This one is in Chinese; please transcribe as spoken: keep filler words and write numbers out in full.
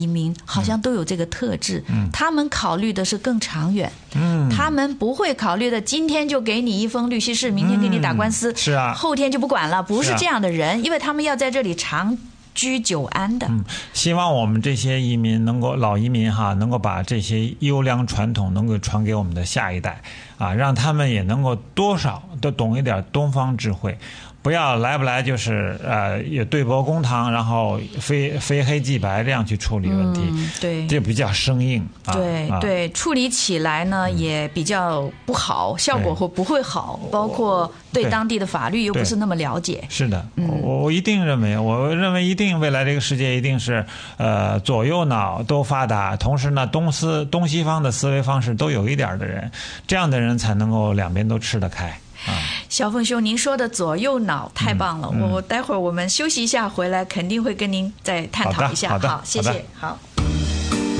移民好像都有这个特质，嗯，他们考虑的是更长远，嗯，他们不会考虑的今天就给你一封律师信，明天给你打官司， 嗯、是啊， 后天就不管了，不是这样的人，啊、因为他们要在这里长居久安的。 嗯，希望我们这些移民能够老移民哈，能够把这些优良传统能够传给我们的下一代啊，让他们也能够多少都懂一点东方智慧。不要来不来就是呃也对簿公堂，然后非非黑即白这样去处理问题， 嗯、对， 这比较生硬。啊、 对、啊、对，处理起来呢、嗯、也比较不好，效果会不会好？包括对当地的法律又不是那么了解。 是的，嗯、我我一定认为，我认为一定未来这个世界一定是呃左右脑都发达，同时呢东思东西方的思维方式都有一点的人，这样的人才能够两边都吃得开。啊， 小凤兄，您说的左右脑太棒了，嗯嗯、我待会儿我们休息一下，回来肯定会跟您再探讨一下。 好的， 好，谢谢，好。